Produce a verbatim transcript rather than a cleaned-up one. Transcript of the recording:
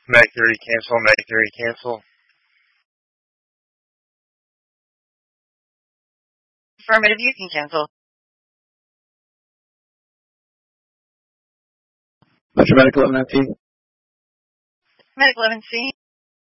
Medic thirty, cancel. Medic thirty, cancel. Affirmative, you can cancel. What's your medic eleven F T? Medic eleven C.